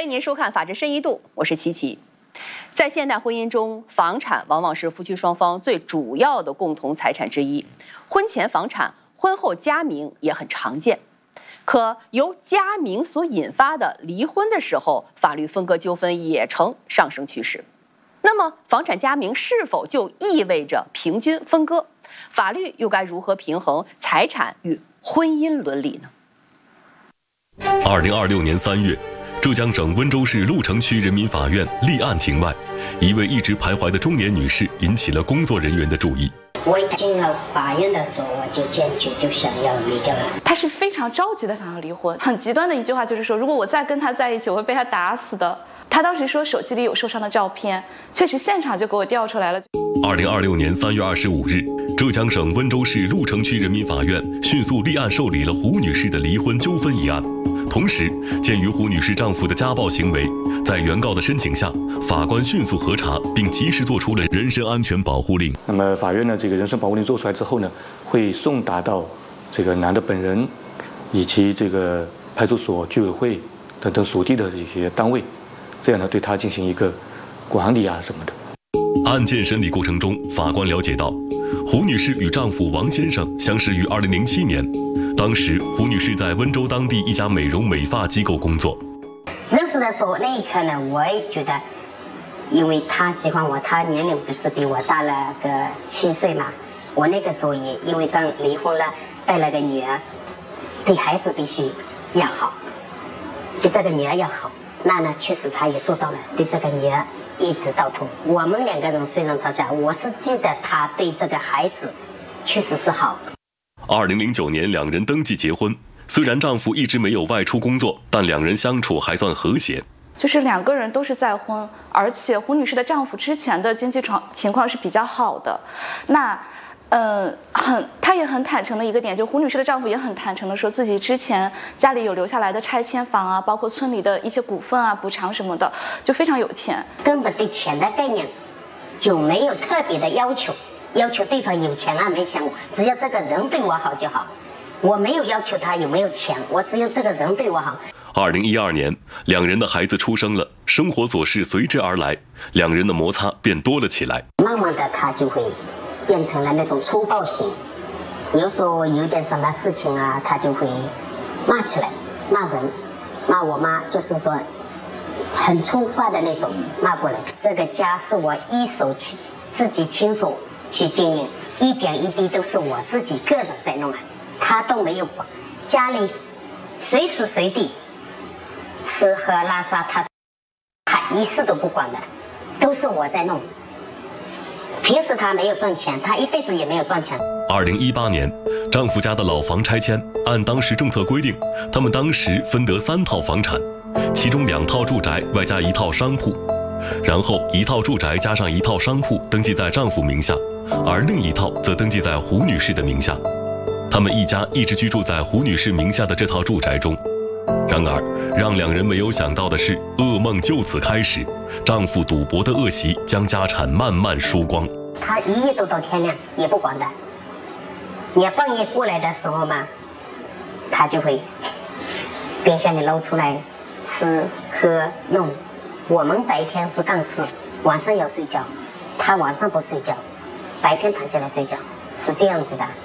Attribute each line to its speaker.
Speaker 1: 迎您收看《法治深一度》，我是琪琪。在现代婚姻中，房产往往是夫妻双方最主要的共同财产之一。婚前房产，婚后加名也很常见。可由加名所引发的离婚的时候，法律分割纠纷也呈上升趋势。那么，房产加名是否就意味着平均分割？法律又该如何平衡财产与婚姻伦理呢
Speaker 2: ？2026年3月，浙江省温州市鹿城区人民法院立案庭外，一位一直徘徊的中年女士引起了工作人员的注意。
Speaker 3: 我一进了法院的时候，我就坚决就想要离掉了。
Speaker 4: 他是非常着急的想要离婚，很极端的一句话就是说，如果我再跟他在一起，我会被他打死的。他当时说手机里有受伤的照片，确实现场就给我调出来了。
Speaker 2: 2026年3月25日，浙江省温州市鹿城区人民法院迅速立案受理了胡女士的离婚纠纷一案。同时，鉴于胡女士丈夫的家暴行为，在原告的申请下，法官迅速核查并及时作出了人身安全保护令。
Speaker 5: 那么法院呢，这个人身保护令做出来之后呢，会送达到这个男的本人以及这个派出所、居委会等等属地的一些单位，这样呢对他进行一个管理啊什么的。
Speaker 2: 案件审理过程中，法官了解到，胡女士与丈夫王先生相识于2007年。当时，胡女士在温州当地一家美容美发机构工作。
Speaker 3: 认识的时候那一刻呢，我也觉得，因为他喜欢我，他年龄不是比我大了个7岁嘛。我那个时候也因为刚离婚了，带了个女儿，对孩子必须要好，对这个女儿要好。那呢，确实他也做到了，对这个女儿一直到头。我们两个人虽然吵架，我是记得他对这个孩子确实是好。
Speaker 2: 2009年，两人登记结婚。虽然丈夫一直没有外出工作，但两人相处还算和谐。
Speaker 4: 就是两个人都是再婚，而且胡女士的丈夫之前的经济情况是比较好的。那，她也很坦诚的一个点，就胡女士的丈夫也很坦诚的说自己之前家里有留下来的拆迁房啊，包括村里的一些股份啊、补偿什么的，就非常有钱，
Speaker 3: 根本对钱的概念就没有特别的要求对方有钱啊没钱，只要这个人对我好就好。我没有要求他有没有钱，我只有这个人对我好。
Speaker 2: 2012年，两人的孩子出生了，生活琐事随之而来，两人的摩擦便多了起来。
Speaker 3: 慢慢的，他就会变成了那种粗暴型，有时候有点什么事情啊，他就会骂起来，骂人，骂我妈，就是说很粗话的那种骂过来。这个家是我自己亲手去经营，一点一滴都是我自己个人在弄啊，他都没有管。家里随时随地吃喝拉撒，他一事都不管的，都是我在弄。平时他没有赚钱，他一辈子也没有赚钱。
Speaker 2: 2018年，丈夫家的老房拆迁，按当时政策规定，他们当时分得3套房产，其中2套住宅外加1套商铺，然后1套住宅加上1套商铺登记在丈夫名下，而另1套则登记在胡女士的名下。他们一家一直居住在胡女士名下的这套住宅中。然而，让两人没有想到的是，噩梦就此开始。丈夫赌博的恶习将家产慢慢输光。
Speaker 3: 他一夜都到天亮也不管的，你半夜过来的时候嘛，他就会冰箱里捞出来吃喝弄。我们白天是干事，晚上要睡觉，他晚上不睡觉，白天躺起来睡觉，是这样子的。